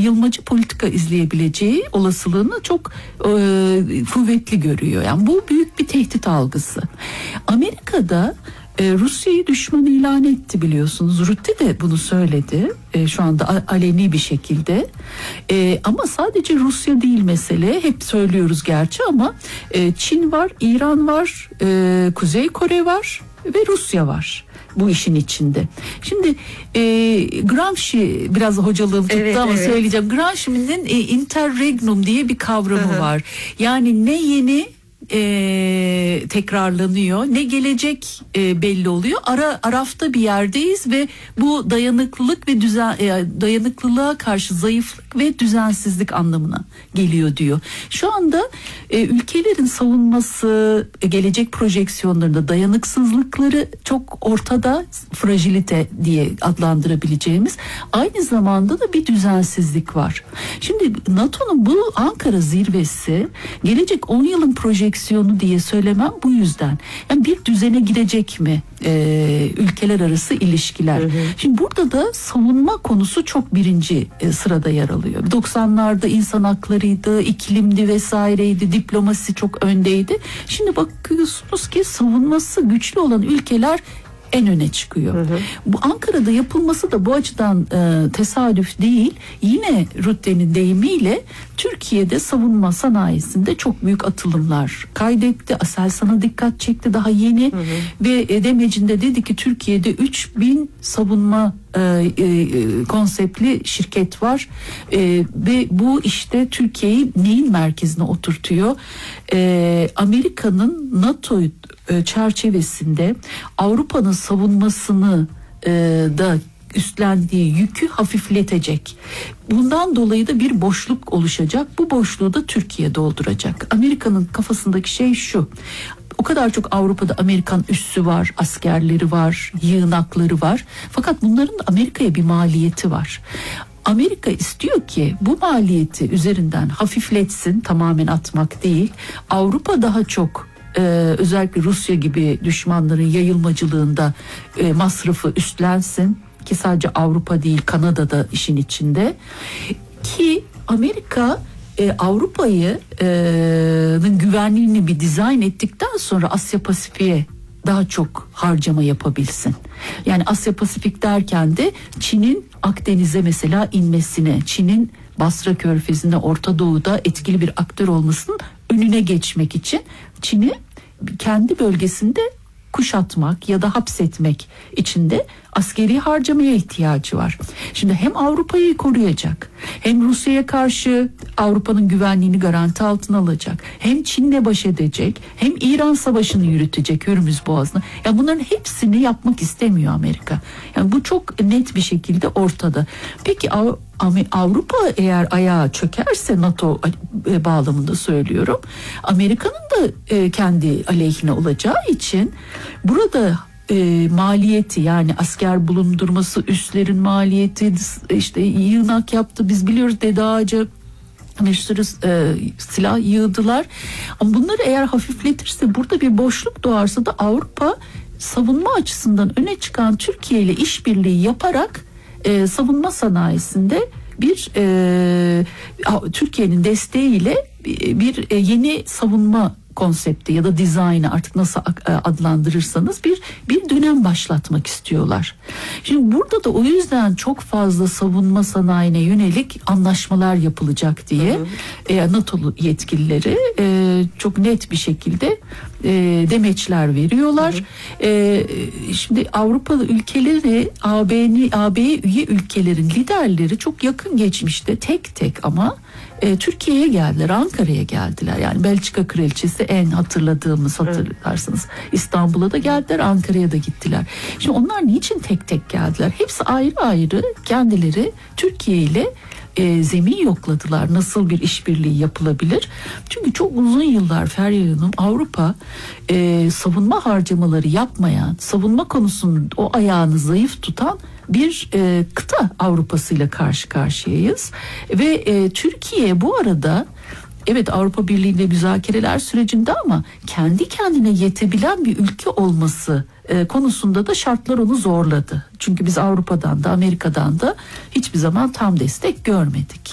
yayılmacı politika izleyebileceği olasılığını çok kuvvetli görüyor. Yani bu büyük bir tehdit algısı. Amerika'da Rusya'yı düşman ilan etti, biliyorsunuz. Rutte de bunu söyledi şu anda aleni bir şekilde. Ama sadece Rusya değil mesele. Hep söylüyoruz gerçi ama Çin var, İran var, Kuzey Kore var ve Rusya var bu işin içinde. Şimdi Gramsci, biraz hocalığım tuttu ama söyleyeceğim. Gramsci'nin interregnum diye bir kavramı var. Yani ne yeni tekrarlanıyor, ne gelecek belli oluyor. Arafta bir yerdeyiz ve bu dayanıklılık ve dayanıklılığa karşı zayıflık ve düzensizlik anlamına geliyor diyor. Şu anda ülkelerin savunması, gelecek projeksiyonlarında dayanıksızlıkları çok ortada, fragilite diye adlandırabileceğimiz, aynı zamanda da bir düzensizlik var. Şimdi NATO'nun bu Ankara zirvesi gelecek 10 yılın projeksiyonu diye söylemem bu yüzden. Yani bir düzene girecek mi ülkeler arası ilişkiler? Şimdi burada da savunma konusu çok birinci sırada yer alıyor. 90'larda insan haklarıydı, iklimdi vesaireydi, diplomasi çok öndeydi. Şimdi bakıyorsunuz ki savunması güçlü olan ülkeler en öne çıkıyor. Bu Ankara'da yapılması da bu açıdan tesadüf değil. Yine Rutte'nin deyimiyle Türkiye'de savunma sanayisinde çok büyük atılımlar kaydetti. Aselsan'a dikkat çekti daha yeni ve demecinde dedi ki Türkiye'de 3000 savunma konseptli şirket var ve bu işte Türkiye'yi neyin merkezine oturtuyor? Amerika'nın NATO çerçevesinde Avrupa'nın savunmasını da üstlendiği yükü hafifletecek. Bundan dolayı da bir boşluk oluşacak. Bu boşluğu da Türkiye dolduracak. Amerika'nın kafasındaki şey şu: o kadar çok Avrupa'da Amerikan üssü var, askerleri var, yığınakları var. Fakat bunların da Amerika'ya bir maliyeti var. Amerika istiyor ki bu maliyeti üzerinden hafifletsin, tamamen atmak değil. Avrupa daha çok özellikle Rusya gibi düşmanların yayılmacılığında masrafı üstlensin ki sadece Avrupa değil, Kanada da işin içinde, ki Amerika Avrupa'nın güvenliğini bir dizayn ettikten sonra Asya Pasifik'e daha çok harcama yapabilsin. Yani Asya Pasifik derken de Çin'in Akdeniz'e mesela inmesine, Çin'in Basra Körfezi'nde, Orta Doğu'da etkili bir aktör olmasının önüne geçmek için Çin'i kendi bölgesinde kuşatmak ya da hapsetmek için de askeri harcamaya ihtiyacı var. Şimdi hem Avrupa'yı koruyacak, hem Rusya'ya karşı Avrupa'nın güvenliğini garanti altına alacak, hem Çin'le baş edecek, hem İran savaşını yürütecek Hürmüz Boğazı'na. Yani bunların hepsini yapmak istemiyor Amerika. Yani bu çok net bir şekilde ortada. Peki Avrupa eğer ayağa çökerse, NATO bağlamında söylüyorum, Amerika'nın da kendi aleyhine olacağı için burada maliyeti, yani asker bulundurması, üslerin maliyeti, işte yığınak yaptı, biz biliyoruz, Dede Ağaca bir sürü silah yığdılar. Ama bunları eğer hafifletirse, burada bir boşluk doğarsa da Avrupa savunma açısından öne çıkan Türkiye ile işbirliği yaparak savunma sanayisinde bir Türkiye'nin desteğiyle bir yeni savunma konsepti ya da dizaynı, artık nasıl adlandırırsanız, bir dönem başlatmak istiyorlar. Şimdi burada da o yüzden çok fazla savunma sanayine yönelik anlaşmalar yapılacak diye NATO yetkilileri çok net bir şekilde demeçler veriyorlar. Şimdi Avrupalı ülkeleri, AB'ye üye ülkelerin liderleri çok yakın geçmişte tek tek ama Türkiye'ye geldiler, Ankara'ya geldiler. Yani Belçika Kraliçesi en hatırladığımız, hatırlarsınız. İstanbul'a da geldiler, Ankara'ya da gittiler. Şimdi onlar niçin tek tek geldiler? Hepsi ayrı ayrı kendileri Türkiye ile zemin yokladılar. Nasıl bir işbirliği yapılabilir? Çünkü çok uzun yıllar Feryal Hanım, Avrupa savunma harcamaları yapmayan, savunma konusunun o ayağını zayıf tutan bir kıta Avrupa'sıyla karşı karşıyayız. Ve Türkiye bu arada, evet, Avrupa Birliği'nde müzakereler sürecinde ama kendi kendine yetebilen bir ülke olması konusunda da şartlar onu zorladı. Çünkü biz Avrupa'dan da Amerika'dan da hiçbir zaman tam destek görmedik.